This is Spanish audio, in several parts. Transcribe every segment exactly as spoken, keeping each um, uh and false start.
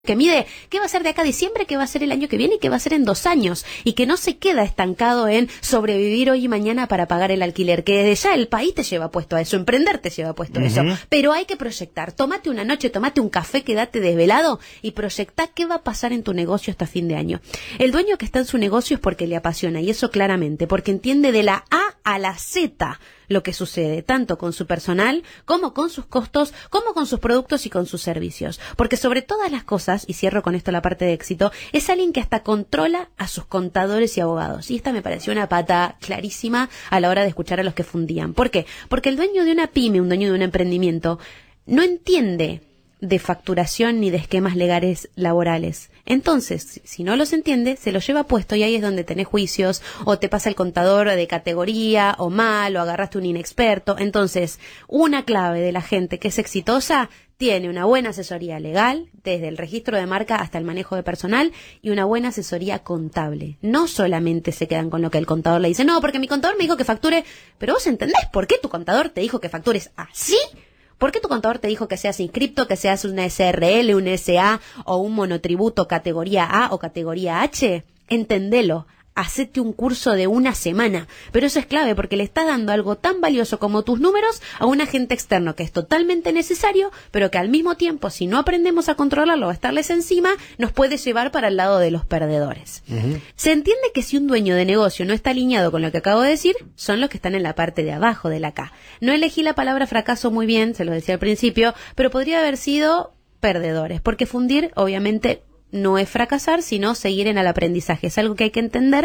que mide qué va a ser de acá a diciembre, qué va a ser el año que viene y qué va a ser en dos años, y que no se queda estancado en sobrevivir hoy y mañana para pagar el alquiler, que desde ya el país te lleva puesto a eso, emprender te lleva puesto a Uh-huh. eso, pero hay que proyectar. Tómate una noche, tómate un café, quédate desvelado y proyectá qué va a pasar en tu negocio hasta fin de año. El dueño que está en su negocio es porque le apasiona, y eso claramente, porque entiende de la A a la Z lo que sucede, tanto con su personal, como con sus costos, como con sus productos y con sus servicios. Porque sobre todas las cosas, y cierro con esto la parte de éxito, es alguien que hasta controla a sus contadores y abogados. Y esta me pareció una pata clarísima a la hora de escuchar a los que fundían. ¿Por qué? Porque el dueño de una pyme, un dueño de un emprendimiento, no entiende de facturación ni de esquemas legales laborales. Entonces, si no los entiende, se los lleva puesto y ahí es donde tenés juicios, o te pasa el contador de categoría, o mal, o agarraste un inexperto. Entonces, una clave de la gente que es exitosa tiene una buena asesoría legal, desde el registro de marca hasta el manejo de personal, y una buena asesoría contable. No solamente se quedan con lo que el contador le dice, no, porque mi contador me dijo que facture, pero vos entendés por qué tu contador te dijo que factures así. ¿Por qué tu contador te dijo que seas inscripto, que seas una S R L, un S A o un monotributo categoría A o categoría H? Entendelo. Hacete un curso de una semana. Pero eso es clave porque le estás dando algo tan valioso como tus números a un agente externo que es totalmente necesario, pero que al mismo tiempo, si no aprendemos a controlarlo o a estarles encima, nos puede llevar para el lado de los perdedores. Uh-huh. Se entiende que si un dueño de negocio no está alineado con lo que acabo de decir, son los que están en la parte de abajo de la K. No elegí la palabra fracaso muy bien, se lo decía al principio, pero podría haber sido perdedores, porque fundir, obviamente, no es fracasar, sino seguir en el aprendizaje. Es algo que hay que entender,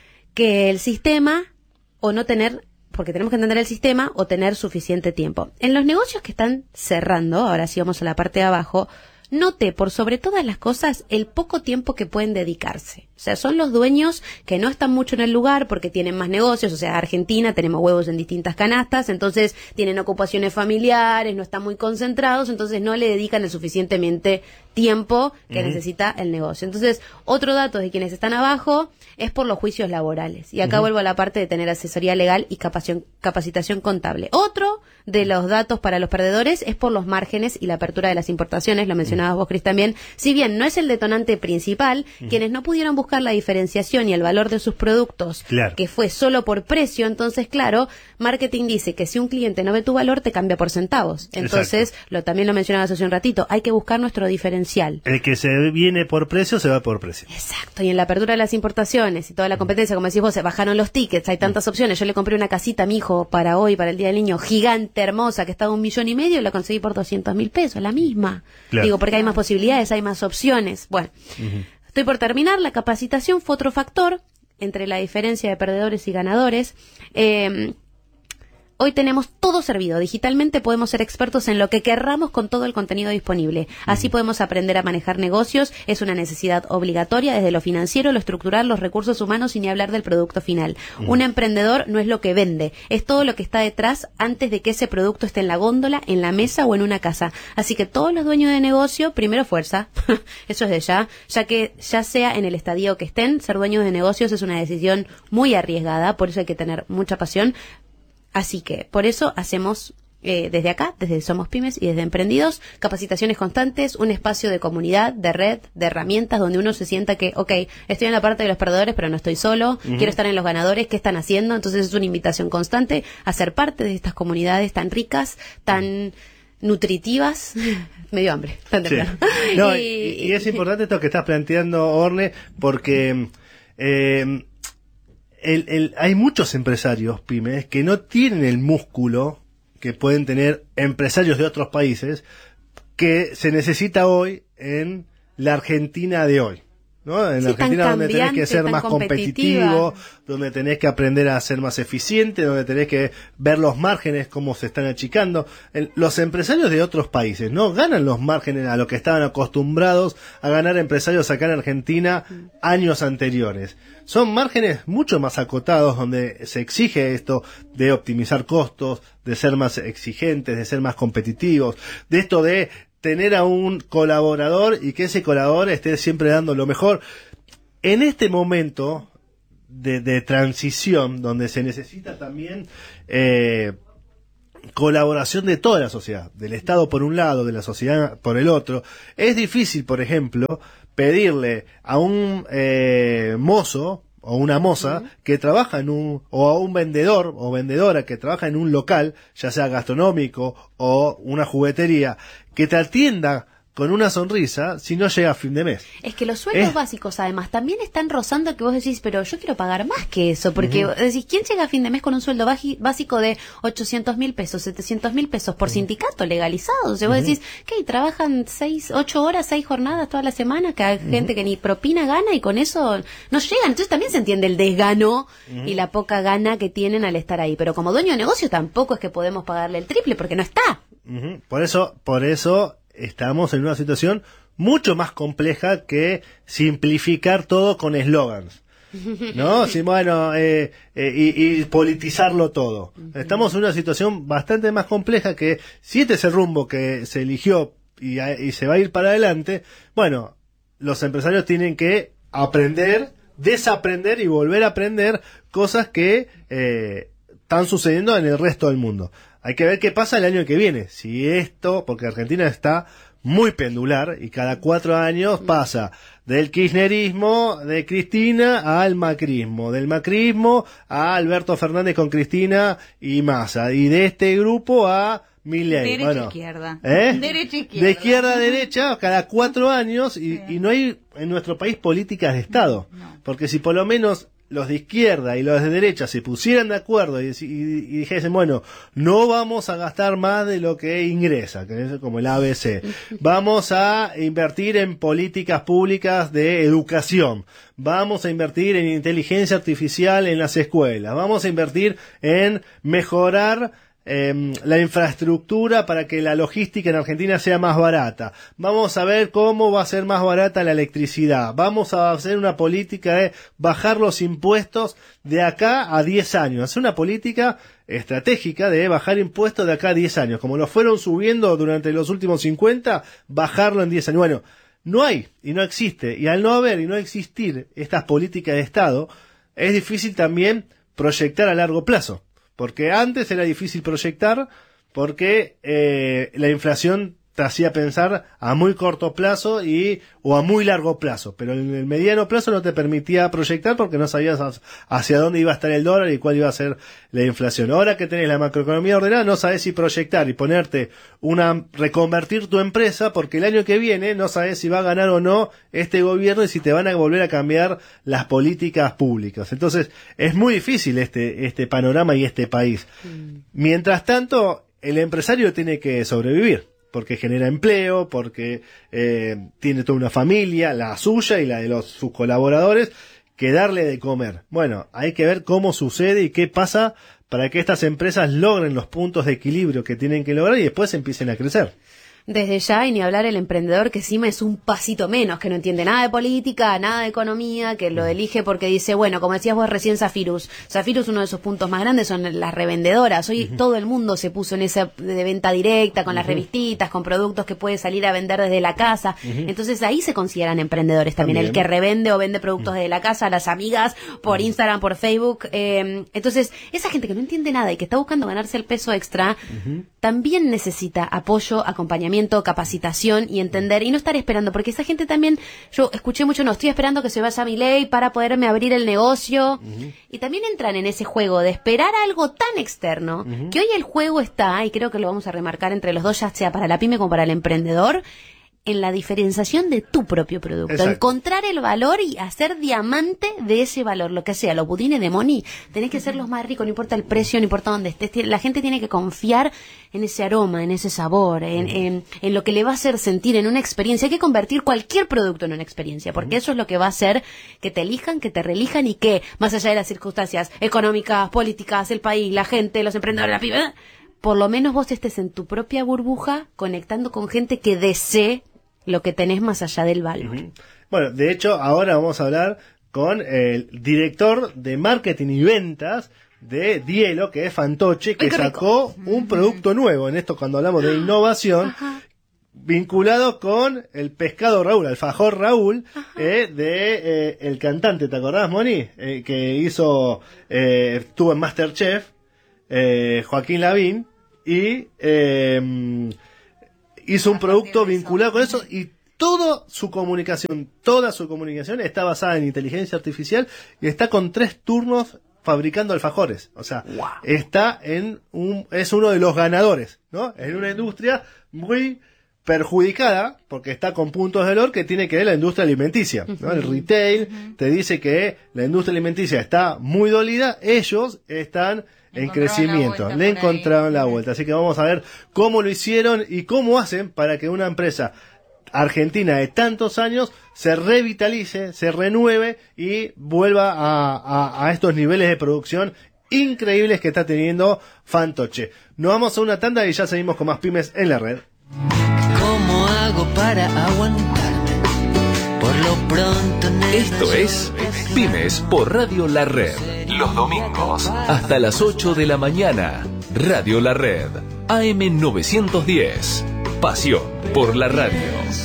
que el sistema, o no tener, porque tenemos que entender el sistema, o tener suficiente tiempo. En los negocios que están cerrando, ahora sí vamos a la parte de abajo, note por sobre todas las cosas el poco tiempo que pueden dedicarse. O sea, son los dueños que no están mucho en el lugar porque tienen más negocios. O sea, Argentina, tenemos huevos en distintas canastas, entonces tienen ocupaciones familiares, no están muy concentrados, entonces no le dedican el suficientemente tiempo que uh-huh. necesita el negocio. Entonces, otro dato de quienes están abajo es por los juicios laborales. Y acá uh-huh. vuelvo a la parte de tener asesoría legal y capacitación, capacitación contable. Otro de los datos para los perdedores es por los márgenes y la apertura de las importaciones, lo mencionabas uh-huh. vos, Cris, también. Si bien no es el detonante principal, uh-huh. quienes no pudieron buscar la diferenciación y el valor de sus productos, claro. que fue solo por precio, entonces, claro, marketing dice que si un cliente no ve tu valor, te cambia por centavos. Entonces, lo también lo mencionabas hace un ratito, hay que buscar nuestro diferencial. El que se viene por precio, se va por precio. Exacto, y en la apertura de las importaciones y toda la competencia, como decís vos, se bajaron los tickets, hay tantas opciones. Yo le compré una casita a mi hijo para hoy, para el Día del Niño, gigante, hermosa, que estaba un millón y medio, y la conseguí por doscientos mil pesos, la misma. Claro. Digo, porque hay más posibilidades, hay más opciones. Bueno, uh-huh. estoy por terminar. La capacitación fue otro factor entre la diferencia de perdedores y ganadores. Eh, Hoy tenemos todo servido. Digitalmente podemos ser expertos en lo que querramos con todo el contenido disponible. Así podemos aprender a manejar negocios. Es una necesidad obligatoria desde lo financiero, lo estructural, los recursos humanos y ni hablar del producto final. Mm. Un emprendedor no es lo que vende, es todo lo que está detrás antes de que ese producto esté en la góndola, en la mesa o en una casa. Así que todos los dueños de negocio, primero fuerza, eso es de ya, ya que ya sea en el estadio que estén, ser dueños de negocios es una decisión muy arriesgada, por eso hay que tener mucha pasión. Así que, por eso hacemos eh, desde acá, desde Somos Pymes y desde Emprendidos, capacitaciones constantes, un espacio de comunidad, de red, de herramientas, donde uno se sienta que, ok, estoy en la parte de los perdedores, pero no estoy solo, uh-huh. quiero estar en los ganadores, ¿qué están haciendo? Entonces es una invitación constante a ser parte de estas comunidades tan ricas, tan nutritivas. Me dio hambre, tan temprano. Sí. No, y, y es importante esto que estás planteando, Orne, porque... Eh, El, el, hay muchos empresarios pymes que no tienen el músculo que pueden tener empresarios de otros países que se necesita hoy en la Argentina de hoy, ¿no? En sí, la Argentina donde tenés que ser más competitivo, donde tenés que aprender a ser más eficiente, donde tenés que ver los márgenes, cómo se están achicando. El, los empresarios de otros países no ganan los márgenes a lo que estaban acostumbrados a ganar empresarios acá en Argentina años anteriores. Son márgenes mucho más acotados, donde se exige esto de optimizar costos, de ser más exigentes, de ser más competitivos, de esto de tener a un colaborador y que ese colaborador esté siempre dando lo mejor. En este momento de, de transición, donde se necesita también eh, colaboración de toda la sociedad, del Estado por un lado, de la sociedad por el otro. Es difícil, por ejemplo, pedirle a un eh, mozo o una moza uh-huh. que trabaja en un, o a un vendedor o vendedora que trabaja en un local, ya sea gastronómico o una juguetería, que te atienda con una sonrisa si no llega a fin de mes. Es que los sueldos es... básicos además también están rozando que vos decís, pero yo quiero pagar más que eso, porque uh-huh. decís, ¿quién llega a fin de mes con un sueldo baji, básico de ochocientos mil pesos, setecientos mil pesos por uh-huh. sindicato legalizado? O sea, vos uh-huh. decís, ¿qué? ¿Trabajan seis, ocho horas, seis jornadas toda la semana? Que hay uh-huh. gente que ni propina gana y con eso no llegan. Entonces también se entiende el desgano uh-huh. y la poca gana que tienen al estar ahí. Pero como dueño de negocio tampoco es que podemos pagarle el triple porque no está. Uh-huh. Por eso, por eso estamos en una situación mucho más compleja que simplificar todo con eslogans, ¿no? Sí, bueno, eh, eh, y, y politizarlo todo. Estamos en una situación bastante más compleja que si este es el rumbo que se eligió y, y se va a ir para adelante, bueno, los empresarios tienen que aprender, desaprender y volver a aprender cosas que eh, están sucediendo en el resto del mundo. Hay que ver qué pasa el año que viene. Si esto, porque Argentina está muy pendular y cada cuatro años pasa del kirchnerismo de Cristina al macrismo, del macrismo a Alberto Fernández con Cristina y Massa, y de este grupo a Milei. Derecha bueno, izquierda. ¿eh? Derecha izquierda. De izquierda a derecha cada cuatro años y, y no hay en nuestro país políticas de Estado. No, no. Porque si por lo menos los de izquierda y los de derecha se pusieran de acuerdo y, y, y dijesen, bueno, no vamos a gastar más de lo que ingresa, que es como el A B C, vamos a invertir en políticas públicas de educación, vamos a invertir en inteligencia artificial en las escuelas, vamos a invertir en mejorar Eh, la infraestructura para que la logística en Argentina sea más barata. Vamos a ver cómo va a ser más barata la electricidad. Vamos a hacer una política de bajar los impuestos de acá a diez años. Hacer una política estratégica de bajar impuestos de acá a diez años. Como lo fueron subiendo durante los últimos cincuenta, bajarlo en diez años. Bueno, no hay y no existe. Y al no haber y no existir estas políticas de Estado, es difícil también proyectar a largo plazo. Porque antes era difícil proyectar, porque eh, la inflación te hacía pensar a muy corto plazo y o a muy largo plazo, pero en el mediano plazo no te permitía proyectar porque no sabías hacia dónde iba a estar el dólar y cuál iba a ser la inflación. Ahora que tenés la macroeconomía ordenada, no sabés si proyectar y ponerte una, reconvertir tu empresa, porque el año que viene no sabés si va a ganar o no este gobierno y si te van a volver a cambiar las políticas públicas. Entonces, es muy difícil este, este panorama y este país. Mm. Mientras tanto, el empresario tiene que sobrevivir, porque genera empleo, porque eh, tiene toda una familia, la suya y la de los, sus colaboradores, que darle de comer. Bueno, hay que ver cómo sucede y qué pasa para que estas empresas logren los puntos de equilibrio que tienen que lograr y después empiecen a crecer. Desde ya, y ni hablar el emprendedor que encima es un pasito menos, que no entiende nada de política, nada de economía, que lo elige porque dice, bueno, como decías vos recién, Zafirus. Zafirus, uno de sus puntos más grandes son las revendedoras. Hoy uh-huh. todo el mundo se puso en esa de venta directa, con uh-huh. las revistitas, con productos que puede salir a vender desde la casa. Uh-huh. Entonces ahí se consideran emprendedores también, también, el que revende o vende productos uh-huh. desde la casa a las amigas, por uh-huh. Instagram, por Facebook. Eh, entonces, esa gente que no entiende nada y que está buscando ganarse el peso extra, uh-huh. también necesita apoyo, acompañamiento, capacitación y entender y no estar esperando, porque esa gente también, yo escuché mucho, no, estoy esperando que se vaya Milei para poderme abrir el negocio, uh-huh. y también entran en ese juego de esperar algo tan externo, uh-huh. que hoy el juego está, y creo que lo vamos a remarcar entre los dos, ya sea para la pyme como para el emprendedor, en la diferenciación de tu propio producto. Exacto. Encontrar el valor y hacer diamante de ese valor, lo que sea, los budines de Moni, tenés que ser los más ricos, no importa el precio, no importa dónde estés, la gente tiene que confiar en ese aroma, en ese sabor, en, en, en lo que le va a hacer sentir, en una experiencia. Hay que convertir cualquier producto en una experiencia, porque eso es lo que va a hacer que te elijan, que te reelijan y que, más allá de las circunstancias económicas, políticas, el país, la gente, los emprendedores, la pyme, por lo menos vos estés en tu propia burbuja, conectando con gente que desee lo que tenés más allá del valor. Uh-huh. Bueno, de hecho, ahora vamos a hablar con el director de marketing y ventas de Dielo, que es Fantoche, que sacó un producto nuevo. En esto, cuando hablamos de innovación, ajá. vinculado con el pescado Raúl, alfajor Raúl, eh, de eh, el cantante, ¿te acordás, Moni? Eh, que hizo, eh, estuvo en MasterChef, eh, Joaquín Lavín. y eh, hizo un producto vinculado con eso y toda su comunicación, toda su comunicación está basada en inteligencia artificial y está con tres turnos fabricando alfajores. O sea, wow. está en un, es uno de los ganadores, ¿no? En una industria muy perjudicada, porque está con puntos de dolor que tiene que ver la industria alimenticia, ¿no? El retail uh-huh. te dice que la industria alimenticia está muy dolida, ellos están en crecimiento, le encontraron la vuelta. Así que vamos a ver cómo lo hicieron y cómo hacen para que una empresa argentina de tantos años se revitalice, se renueve y vuelva a, a, a estos niveles de producción increíbles que está teniendo Fantoche. Nos vamos a una tanda y ya seguimos con más pymes en la red. ¿Cómo hago para aguantarme? Por lo pronto, nena, esto es Pymes por Radio La Red. Los domingos hasta las ocho de la mañana. Radio La Red, A M novecientos diez. Pasión por la radio.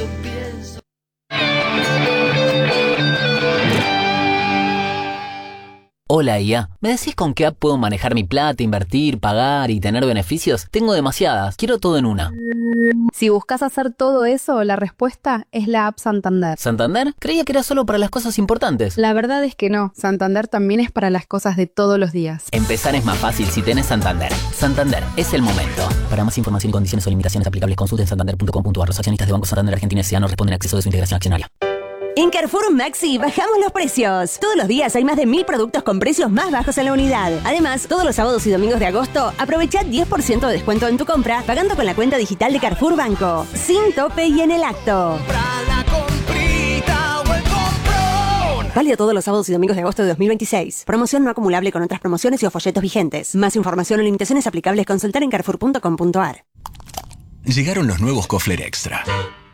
Hola I A, ¿me decís con qué app puedo manejar mi plata, invertir, pagar y tener beneficios? Tengo demasiadas, quiero todo en una. Si buscas hacer todo eso, la respuesta es la app Santander. ¿Santander? Creía que era solo para las cosas importantes. La verdad es que no, Santander también es para las cosas de todos los días. Empezar es más fácil si tenés Santander. Santander, es el momento. Para más información y condiciones o limitaciones aplicables, consulten santander punto com punto a r. Los accionistas de Banco Santander Argentina S A no responden a acceso de su integración accionaria. En Carrefour Maxi bajamos los precios. Todos los días hay más de mil productos con precios más bajos en la unidad. Además, todos los sábados y domingos de agosto, aprovecha diez por ciento de descuento en tu compra pagando con la cuenta digital de Carrefour Banco. Sin tope y en el acto. Válido todos los sábados y domingos de agosto de dos mil veintiséis. Promoción no acumulable con otras promociones y o folletos vigentes. Más información o limitaciones aplicables consultar en carrefour punto com punto a r. Llegaron los nuevos Kofler Extra.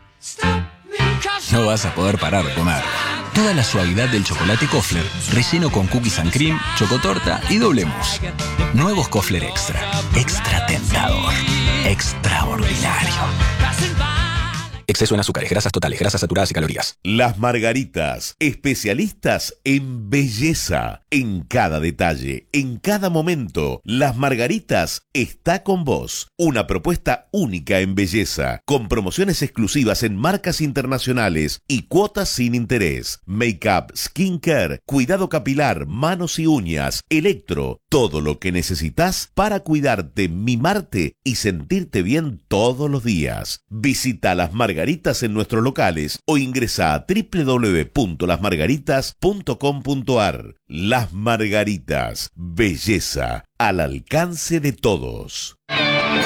No vas a poder parar de comer. Toda la suavidad del chocolate Kofler, relleno con cookies and cream, chocotorta y doble mousse. Nuevos Kofler Extra. Extra tentador. Extraordinario. Exceso en azúcares, grasas totales, grasas saturadas y calorías. Las Margaritas, especialistas en belleza, en cada detalle, en cada momento. Las Margaritas está con vos. Una propuesta única en belleza, con promociones exclusivas en marcas internacionales y cuotas sin interés. Make-up, skincare, cuidado capilar, manos y uñas, electro, todo lo que necesitas para cuidarte, mimarte y sentirte bien todos los días. Visita Las Margaritas en nuestros locales o ingresa a doble u doble u doble u punto las margaritas punto com punto a r. Las Margaritas, belleza al alcance de todos.